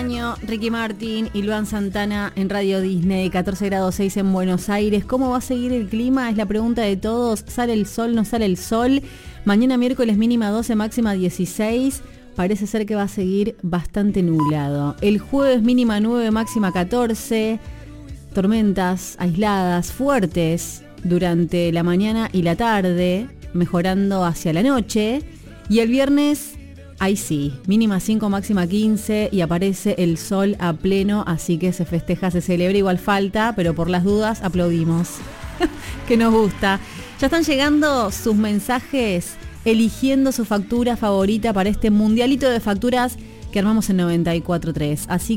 año, Ricky Martin y Luan Santana en Radio Disney, 14 grados 6 en Buenos Aires. ¿Cómo va a seguir el clima? Es la pregunta de todos. ¿Sale el sol, no sale el sol? Mañana miércoles mínima 12, máxima 16. Parece ser que va a seguir bastante nublado. El jueves mínima 9, máxima 14. Tormentas aisladas, fuertes durante la mañana y la tarde, mejorando hacia la noche. Y el viernes, ahí sí, mínima 5, máxima 15 y aparece el sol a pleno, así que se festeja, se celebra, igual falta, pero por las dudas aplaudimos, que nos gusta. Ya están llegando sus mensajes eligiendo su factura favorita para este mundialito de facturas que armamos en 94.3. Así